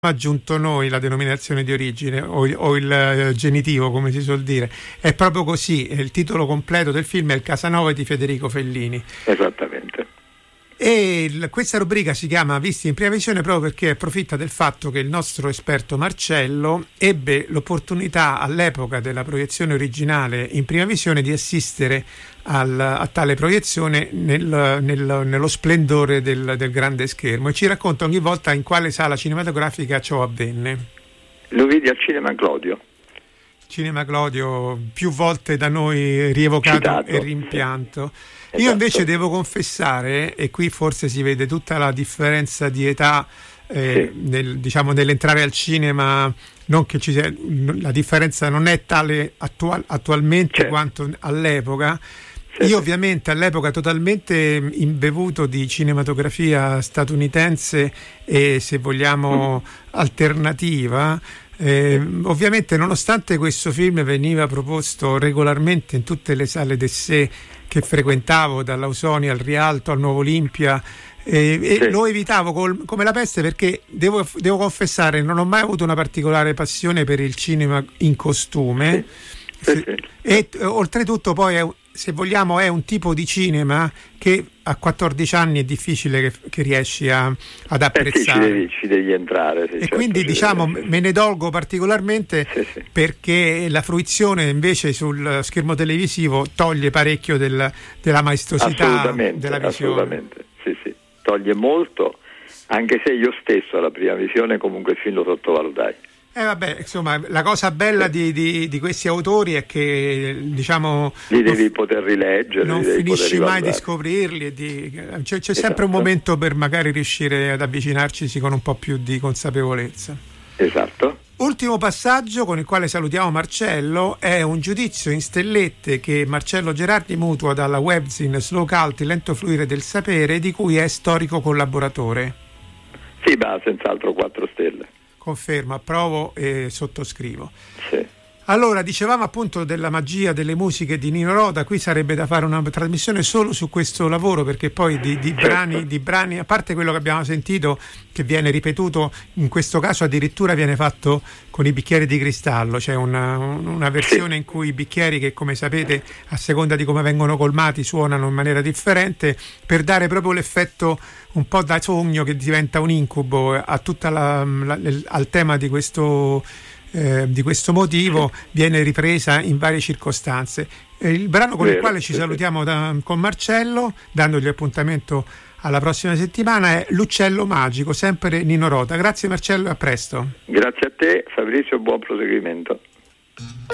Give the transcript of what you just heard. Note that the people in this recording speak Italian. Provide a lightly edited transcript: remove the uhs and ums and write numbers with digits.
aggiunto noi la denominazione di origine o il genitivo, come si suol dire. È proprio così, il titolo completo del film è Il Casanova di Federico Fellini. Esattamente. E questa rubrica si chiama Visti in prima visione proprio perché approfitta del fatto che il nostro esperto Marcello ebbe l'opportunità all'epoca della proiezione originale in prima visione di assistere a tale proiezione nello splendore del grande schermo, e ci racconta ogni volta in quale sala cinematografica ciò avvenne. Lo vedi al Cinema Clodio. Cinema Clodio, più volte da noi rievocato Citato, e rimpianto. Sì. Io Esatto. invece devo confessare, e qui forse si vede tutta la differenza di età nell'entrare al cinema, non che ci sia, la differenza non è tale attualmente, certo, quanto all'epoca. Sì, io ovviamente all'epoca totalmente imbevuto di cinematografia statunitense e, se vogliamo, alternativa. Ovviamente, nonostante questo film veniva proposto regolarmente in tutte le sale d'essè che frequentavo, dall'Ausonia al Rialto al Nuovo Olimpia, e lo evitavo come la peste, perché devo confessare, non ho mai avuto una particolare passione per il cinema in costume. E oltretutto poi se vogliamo è un tipo di cinema che a 14 anni è difficile che riesci ad apprezzare. Ci devi entrare. E certo, quindi me ne dolgo particolarmente, perché la fruizione invece sul schermo televisivo toglie parecchio della maestosità della visione. Assolutamente, sì, toglie molto, anche se io stesso alla prima visione comunque il film lo sottovalutai. Vabbè, insomma, la cosa bella di questi autori è che, diciamo, li devi poter rileggere, non finisci mai di scoprirli, c'è sempre un momento per magari riuscire ad avvicinarci con un po' più di consapevolezza. Esatto. Ultimo passaggio con il quale salutiamo Marcello è un giudizio in stellette che Marcello Gerardi mutua dalla webzine Slow Cult, il lento fluire del sapere, di cui è storico collaboratore. Sì, ma senz'altro 4 stelle. Confermo, approvo e sottoscrivo. Sì. Allora, dicevamo appunto della magia delle musiche di Nino Rota. Qui sarebbe da fare una trasmissione solo su questo lavoro, perché poi di brani, a parte quello che abbiamo sentito, che viene ripetuto, in questo caso addirittura viene fatto con i bicchieri di cristallo, c'è una versione in cui i bicchieri, che come sapete a seconda di come vengono colmati suonano in maniera differente, per dare proprio l'effetto un po' da sogno che diventa un incubo a tutta al tema di questo motivo, viene ripresa in varie circostanze. Il brano con il quale ci salutiamo con Marcello, dandogli appuntamento alla prossima settimana, è L'Uccello Magico, sempre Nino Rota. Grazie Marcello e a presto. Grazie a te Fabrizio, buon proseguimento.